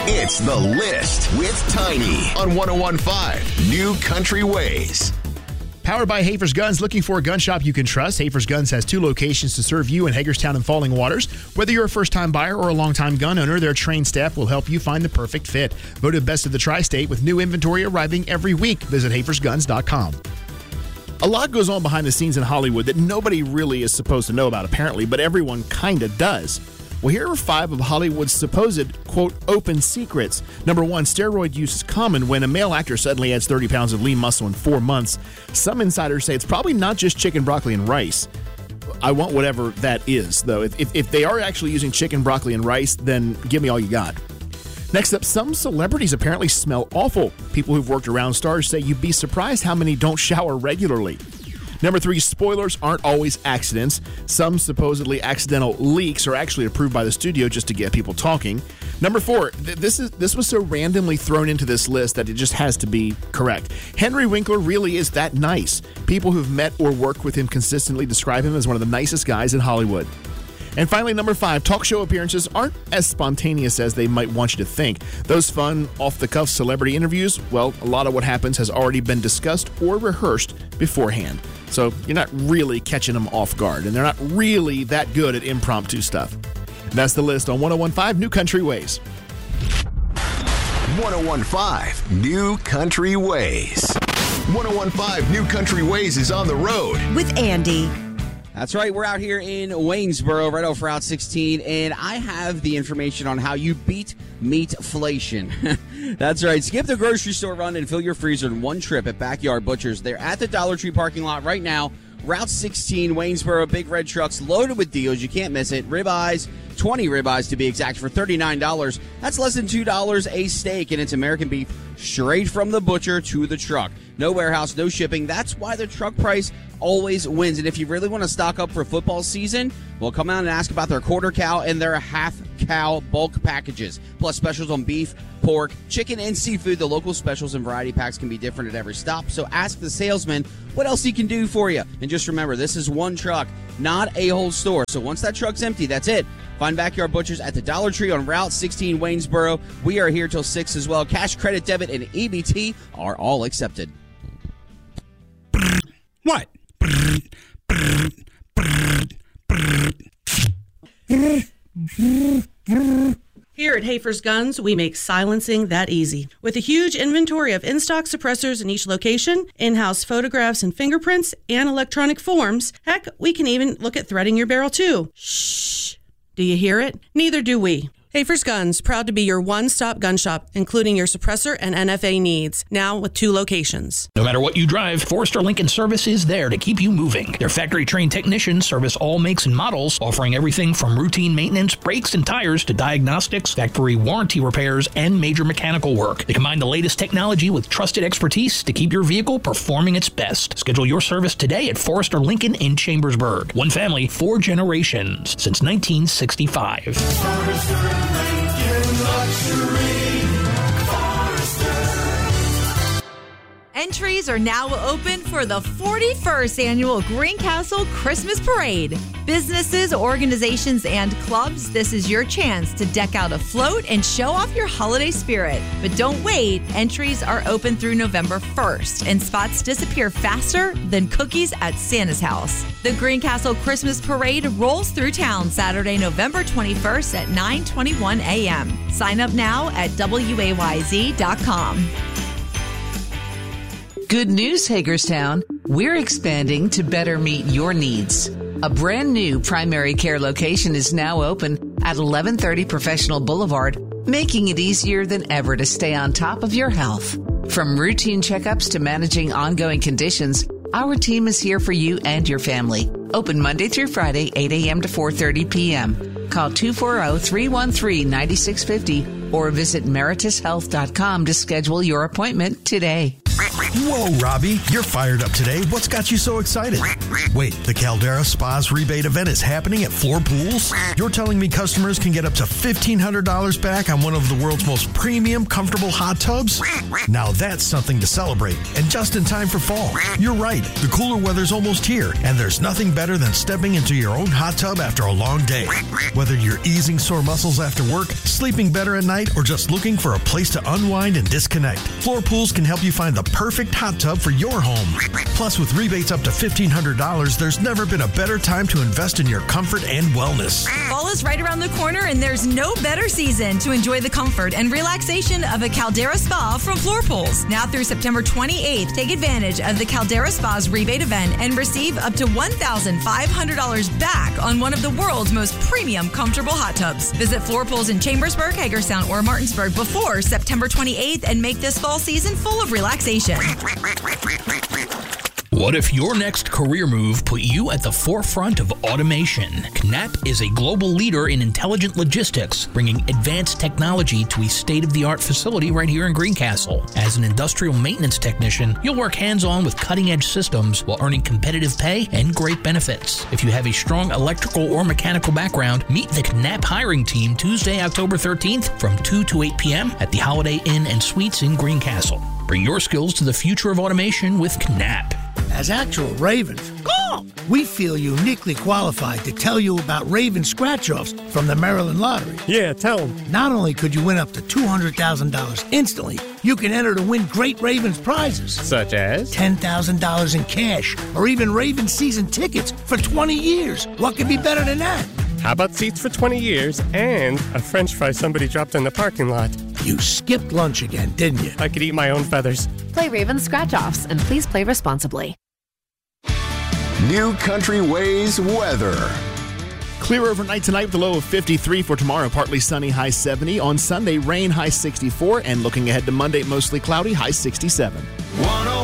It's The List with Tiny on 101.5 New Country Ways. Powered by Hafer's Guns. Looking for a gun shop you can trust? Hafer's Guns has 2 locations to serve you in Hagerstown and Falling Waters. Whether you're a first-time buyer or a long-time gun owner, their trained staff will help you find the perfect fit. Voted best of the tri-state with new inventory arriving every week. Visit hafersguns.com. A lot goes on behind the scenes in Hollywood that nobody really is supposed to know about, apparently, but everyone kind of does. Well, here are 5 of Hollywood's supposed, quote, open secrets. Number 1, steroid use is common when a male actor suddenly adds 30 pounds of lean muscle in 4 months. Some insiders say it's probably not just chicken, broccoli, and rice. I want whatever that is, though. If they are actually using chicken, broccoli, and rice, then give me all you got. Next up, some celebrities apparently smell awful. People who've worked around stars say you'd be surprised how many don't shower regularly. Number 3, spoilers aren't always accidents. Some supposedly accidental leaks are actually approved by the studio just to get people talking. Number 4, this was so randomly thrown into this list that it just has to be correct. Henry Winkler really is that nice. People who've met or worked with him consistently describe him as one of the nicest guys in Hollywood. And finally, number 5, talk show appearances aren't as spontaneous as they might want you to think. Those fun, off-the-cuff celebrity interviews, well, a lot of what happens has already been discussed or rehearsed beforehand. So you're not really catching them off guard, and they're not really that good at impromptu stuff. And that's the list on 101.5 New Country Ways. 101.5 New Country Ways. 101.5 New Country Ways is on the road with Andy. That's right. We're out here in Waynesboro, right off Route 16, and I have the information on how you beat meatflation. That's right. Skip the grocery store run and fill your freezer in one trip at Backyard Butchers. They're at the Dollar Tree parking lot right now. Route 16, Waynesboro, big red trucks loaded with deals. You can't miss it. Ribeyes, 20 ribeyes to be exact, for $39. That's less than $2 a steak, and it's American beef straight from the butcher to the truck. No warehouse, no shipping. That's why the truck price always wins. And if you really want to stock up for football season, well, come out and ask about their quarter cow and their half cow bulk packages. Plus specials on beef, pork, chicken, and seafood. The local specials and variety packs can be different at every stop. So ask the salesman what else he can do for you. And just remember, this is one truck, not a whole store. So once that truck's empty, that's it. Find Backyard Butchers at the Dollar Tree on Route 16, Waynesboro. We are here till 6 as well. Cash, credit, debit, and EBT are all accepted. What? Here at Hafer's Guns, we make silencing that easy. With a huge inventory of in-stock suppressors in each location, in-house photographs and fingerprints, and electronic forms, heck, we can even look at threading your barrel too. Shh. Do you hear it? Neither do we. Hafer's Guns, proud to be your one-stop gun shop, including your suppressor and NFA needs, now with 2 locations. No matter what you drive, Forrester Lincoln Service is there to keep you moving. Their factory-trained technicians service all makes and models, offering everything from routine maintenance, brakes, and tires to diagnostics, factory warranty repairs, and major mechanical work. They combine the latest technology with trusted expertise to keep your vehicle performing its best. Schedule your service today at Forrester Lincoln in Chambersburg. One family, 4 generations, since 1965. Entries are now open for the 41st annual Greencastle Christmas Parade. Businesses, organizations, and clubs, this is your chance to deck out a float and show off your holiday spirit. But don't wait. Entries are open through November 1st, and spots disappear faster than cookies at Santa's house. The Greencastle Christmas Parade rolls through town Saturday, November 21st at 9:21 a.m. Sign up now at wayz.com. Good news, Hagerstown. We're expanding to better meet your needs. A brand new primary care location is now open at 1130 Professional Boulevard, making it easier than ever to stay on top of your health. From routine checkups to managing ongoing conditions, our team is here for you and your family. Open Monday through Friday, 8 a.m. to 4:30 p.m. Call 240-313-9650 or visit meritushealth.com to schedule your appointment today. Whoa, Robbie, you're fired up today. What's got you so excited? Wait, the Caldera Spas rebate event is happening at Floor Pools? You're telling me customers can get up to $1,500 back on one of the world's most premium, comfortable hot tubs? Now that's something to celebrate, and just in time for fall. You're right, the cooler weather's almost here, and there's nothing better than stepping into your own hot tub after a long day. Whether you're easing sore muscles after work, sleeping better at night, or just looking for a place to unwind and disconnect, Floor Pools can help you find the perfect hot tub for your home. Plus, with rebates up to $1,500, there's never been a better time to invest in your comfort and wellness. Fall is right around the corner, and there's no better season to enjoy the comfort and relaxation of a Caldera Spa from Floor Pools. Now through September 28th, take advantage of the Caldera Spa's rebate event and receive up to $1,500 back on one of the world's most premium, comfortable hot tubs. Visit Floor Pools in Chambersburg, Hagerstown, or Martinsburg before September 28th and make this fall season full of relaxation. What if your next career move put you at the forefront of automation? Knapp is a global leader in intelligent logistics, bringing advanced technology to a state-of-the-art facility right here in Greencastle. As an industrial maintenance technician, you'll work hands-on with cutting-edge systems while earning competitive pay and great benefits. If you have a strong electrical or mechanical background, meet the Knapp hiring team Tuesday, October 13th from 2 to 8 p.m. at the Holiday Inn and Suites in Greencastle. Bring your skills to the future of automation with Knapp. As actual Ravens, we feel uniquely qualified to tell you about Raven scratch-offs from the Maryland Lottery. Yeah, tell them. Not only could you win up to $200,000 instantly, you can enter to win great Ravens prizes. Such as? $10,000 in cash, or even Ravens season tickets for 20 years. What could be better than that? How about seats for 20 years and a French fry somebody dropped in the parking lot? You skipped lunch again, didn't you? I could eat my own feathers. Play Raven Scratch-Offs, and please play responsibly. New Country Ways weather. Clear overnight tonight with a low of 53. For tomorrow, partly sunny, high 70. On Sunday, rain, high 64. And looking ahead to Monday, mostly cloudy, high 67.